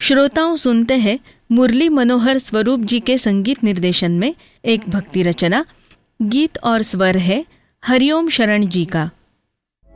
श्रोताओं सुनते हैं मुरली मनोहर स्वरूप जी के संगीत निर्देशन में एक भक्ति रचना। गीत और स्वर है हरिओम शरण जी का।